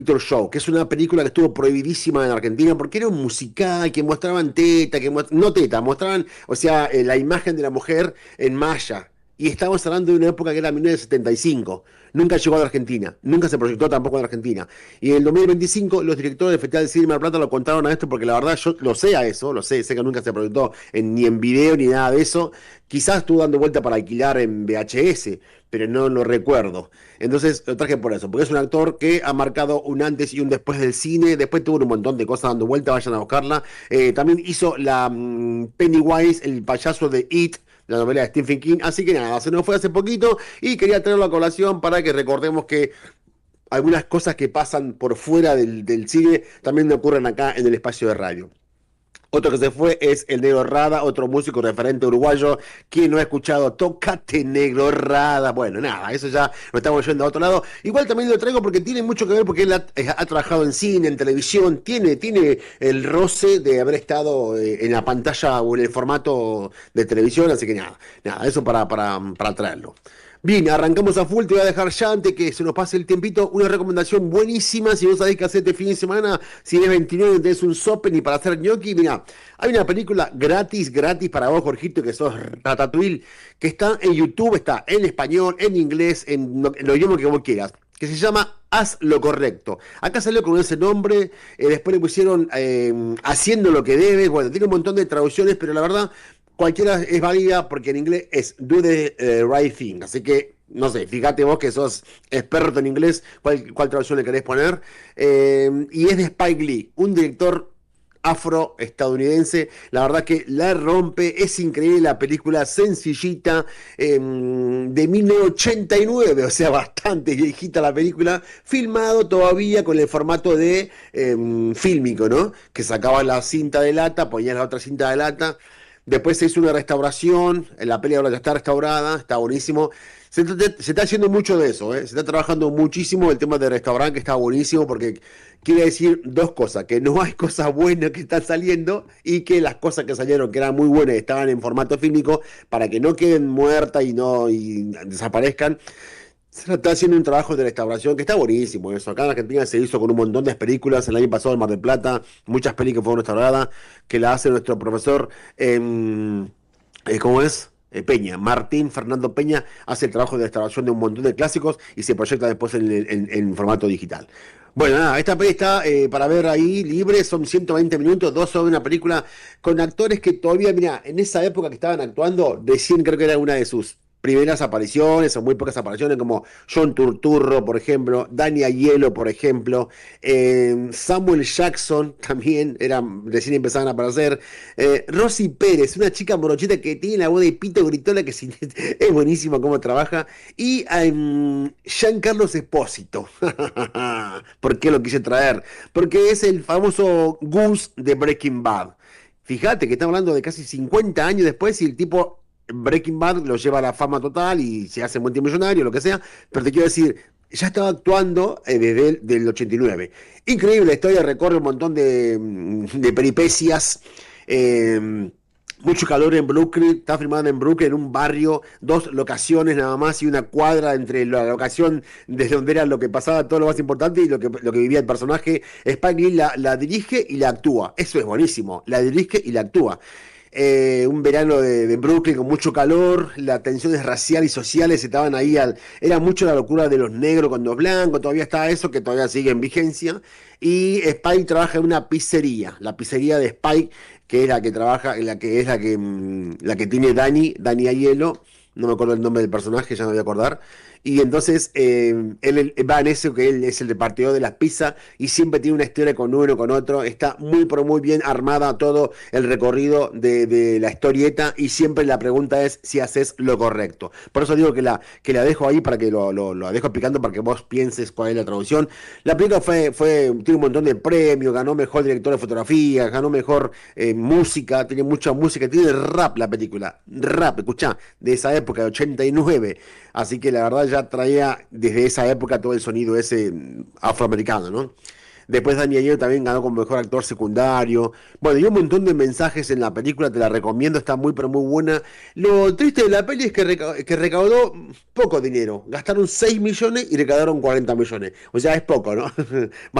Show, que es una película que estuvo prohibidísima en Argentina porque era un musical que mostraban teta, no teta, mostraban, o sea, la imagen de la mujer en malla. Y estamos hablando de una época que era 1975. Nunca llegó a la Argentina, nunca se proyectó tampoco en Argentina. Y en el 2025 los directores del Festival de Cine de Mar del Plata lo contaron a esto porque la verdad yo lo sé a eso, lo sé que nunca se proyectó ni en video ni nada de eso. Quizás estuvo dando vuelta para alquilar en VHS, pero no lo recuerdo. Entonces lo traje por eso, porque es un actor que ha marcado un antes y un después del cine, después tuvo un montón de cosas dando vuelta, vayan a buscarla. También hizo la Pennywise, el payaso de It, la novela de Stephen King, así que nada, se nos fue hace poquito y quería traerlo a colación para que recordemos que algunas cosas que pasan por fuera del cine también ocurren acá en el espacio de radio. Otro que se fue es el Negro Rada, otro músico referente uruguayo. ¿Quién no ha escuchado Tócate Negro Rada? Bueno, nada, eso ya lo estamos yendo a otro lado. Igual también lo traigo porque tiene mucho que ver, porque él ha trabajado en cine, en televisión, tiene el roce de haber estado en la pantalla o en el formato de televisión, así que nada, eso para traerlo. Bien, arrancamos a full, te voy a dejar ya antes que se nos pase el tiempito una recomendación buenísima, si no sabés qué hacer este fin de semana, si es 29 y tenés un sope ni para hacer gnocchi, mira, hay una película gratis para vos, Jorgito, que sos Ratatouille, que está en YouTube, está en español, en inglés, en lo idioma que vos quieras, que se llama Haz lo correcto. Acá salió con ese nombre, después le pusieron Haciendo lo que debes, bueno, tiene un montón de traducciones, pero la verdad cualquiera es válida porque en inglés es do the right thing. Así que, no sé, fíjate vos que sos experto en inglés, cuál traducción le querés poner. Y es de Spike Lee, un director afroestadounidense. La verdad que la rompe, es increíble la película, sencillita, de 1989, o sea, bastante viejita la película, filmado todavía con el formato de fílmico, ¿no? Que sacaba la cinta de lata, ponías la otra cinta de lata. Después se hizo una restauración, la peli ahora ya está restaurada, está buenísimo. Se está haciendo mucho de eso, ¿eh? Se está trabajando muchísimo el tema de restaurante, que está buenísimo, porque quiere decir dos cosas, que no hay cosas buenas que están saliendo y que las cosas que salieron, que eran muy buenas, estaban en formato fílmico, para que no queden muertas y desaparezcan. Se está haciendo un trabajo de restauración que está buenísimo eso. Acá en Argentina se hizo con un montón de películas. El año pasado en Mar del Plata, muchas películas fueron restauradas, que la hace nuestro profesor, ¿cómo es? Peña, Martín Fernando Peña hace el trabajo de restauración de un montón de clásicos y se proyecta después en formato digital. Bueno, nada, esta peli está para ver ahí libre, son 120 minutos, dos sobre una película con actores que todavía, mira, en esa época que estaban actuando, decían creo que era una de sus primeras apariciones o muy pocas apariciones, como John Turturro, por ejemplo, Dani Aiello, por ejemplo, Samuel Jackson también, recién empezaban a aparecer, Rosy Pérez, una chica morochita que tiene la voz de Pito Gritola, que es buenísima cómo trabaja, y Giancarlo Espósito. ¿Por qué lo quise traer? Porque es el famoso Gus de Breaking Bad. Fíjate que estamos hablando de casi 50 años después y el tipo Breaking Bad lo lleva a la fama total y se hace multimillonario, lo que sea, pero te quiero decir, ya estaba actuando desde el 89. Increíble la historia, recorre un montón de peripecias. Mucho calor en Brooklyn, está filmada en Brooklyn, en un barrio, dos locaciones nada más y una cuadra entre la locación desde donde era lo que pasaba, todo lo más importante y lo que vivía el personaje. Spike Lee la dirige y la actúa. Eso es buenísimo, la dirige y la actúa. Un verano de Brooklyn con mucho calor, las tensiones raciales y sociales estaban ahí, era mucho la locura de los negros con los blancos, todavía está eso, que todavía sigue en vigencia, y Spike trabaja en una pizzería, la pizzería de Spike, que es la que trabaja, la que tiene Dani Aiello, no me acuerdo el nombre del personaje, ya no voy a acordar. Y entonces él va en eso, que él es el repartidor de las pizzas y siempre tiene una historia con uno, con otro. Está muy, pero muy bien armada todo el recorrido de la historieta y siempre la pregunta es si haces lo correcto. Por eso digo que la dejo ahí para que lo dejo explicando para que vos pienses cuál es la traducción. La película tiene un montón de premios, ganó mejor director de fotografía, ganó mejor música, tiene mucha música, tiene rap la película, rap, escuchá, de esa época, de 89. Así que la verdad ya traía desde esa época todo el sonido ese afroamericano, ¿no? Después Danny Aiello también ganó como mejor actor secundario. Bueno, y un montón de mensajes en la película, te la recomiendo, está muy pero muy buena. Lo triste de la peli es que recaudó poco dinero. Gastaron 6 millones y recaudaron 40 millones. O sea, es poco, ¿no?